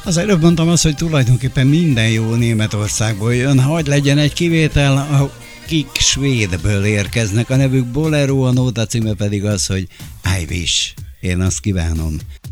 Az előbb mondtam azt, hogy tulajdonképpen minden jó Németországból jön, hagy legyen egy kivétel, akik Svédből érkeznek, a nevük Bolero, a nóta címe pedig az, hogy I wish. Én azt kívánom.